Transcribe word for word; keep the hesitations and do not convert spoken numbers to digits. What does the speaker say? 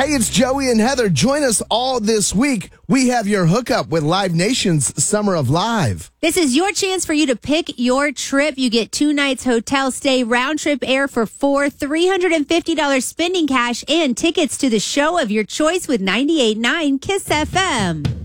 Hey, it's Joey and Heather. Join us all this week. We have your hookup with Live Nation's Summer of Live. This is your chance for you to pick your trip. You get two nights hotel stay, round trip air for four, three hundred fifty dollars spending cash, and tickets to the show of your choice with ninety-eight point nine Kiss F M.